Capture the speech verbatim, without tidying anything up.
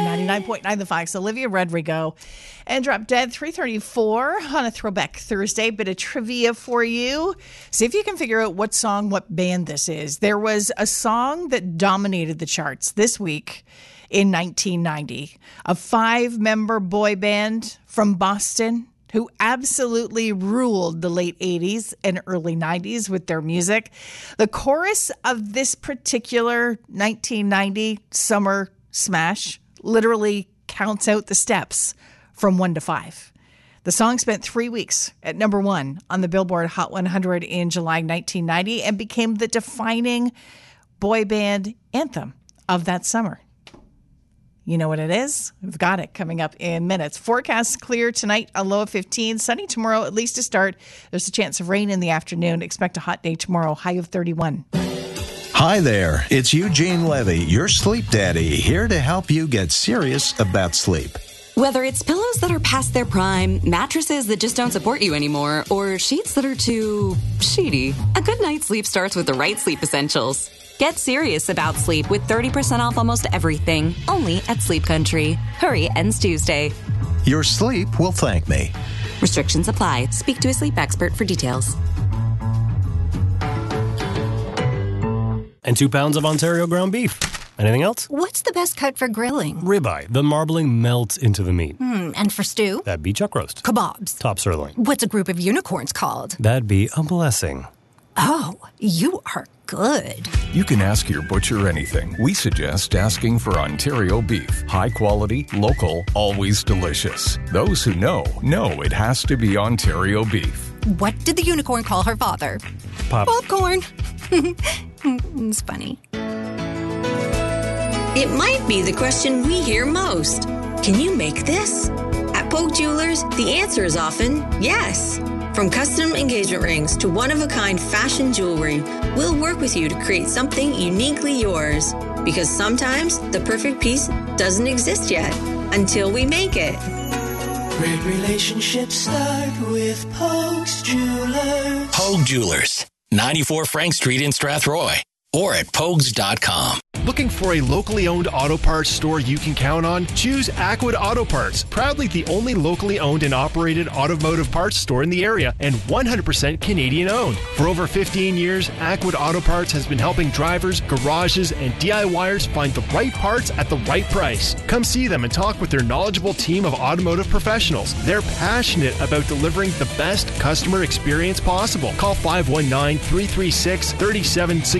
ninety-nine point nine The Fox. Olivia Rodrigo and Drop Dead. Three thirty-four on a Throwback Thursday. Bit of trivia for you. See if you can figure out what song, what band this is. There was a song that dominated the charts this week in nineteen ninety. A five-member boy band from Boston who absolutely ruled the late eighties and early nineties with their music. The chorus of this particular nineteen ninety summer smash literally counts out the steps from one to five. The song spent three weeks at number one on the Billboard Hot one hundred in July nineteen ninety and became the defining boy band anthem of that summer. You know what it is? We've got it coming up in minutes. Forecast clear tonight, a low of fifteen. Sunny tomorrow, at least to start. There's a chance of rain in the afternoon. Expect a hot day tomorrow, high of thirty-one. Hi there, it's Eugene Levy, your sleep daddy, here to help you get serious about sleep. Whether it's pillows that are past their prime, mattresses that just don't support you anymore, or sheets that are too sheety, a good night's sleep starts with the right sleep essentials. Get serious about sleep with thirty percent off almost everything, only at Sleep Country. Hurry, ends Tuesday. Your sleep will thank me. Restrictions apply. Speak to a sleep expert for details. And two pounds of Ontario ground beef. Anything else? What's the best cut for grilling? Ribeye. The marbling melts into the meat. Hmm, and for stew? That'd be chuck roast. Kebabs. Top sirloin. What's a group of unicorns called? That'd be a blessing. Oh, you are good. You can ask your butcher anything. We suggest asking for Ontario beef. High quality, local, always delicious. Those who know, know it has to be Ontario beef. What did the unicorn call her father? Pop. Popcorn. It's funny. It might be the question we hear most. Can you make this? At Polk Jewelers, the answer is often yes. From custom engagement rings to one-of-a-kind fashion jewelry, we'll work with you to create something uniquely yours. Because sometimes the perfect piece doesn't exist yet until we make it. Great relationships start with Polk's Jewelers. Polk Jewelers, ninety-four Frank Street in Strathroy, or at pogues dot com. Looking for a locally owned auto parts store you can count on? Choose Aquid Auto Parts, proudly the only locally owned and operated automotive parts store in the area and one hundred percent Canadian owned. For over fifteen years, Aquid Auto Parts has been helping drivers, garages, and DIYers find the right parts at the right price. Come see them and talk with their knowledgeable team of automotive professionals. They're passionate about delivering the best customer experience possible. Call five one nine, three three six, three seven six